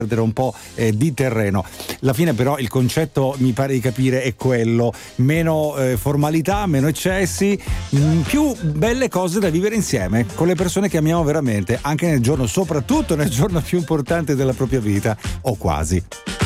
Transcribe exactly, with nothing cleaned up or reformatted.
perdere un po' eh, di terreno. Alla fine però il concetto mi pare di capire è quello: meno eh, formalità, meno eccessi, mh, più belle cose da vivere insieme con le persone che amiamo veramente, anche nel giorno, soprattutto nel giorno più importante della propria vita, o quasi.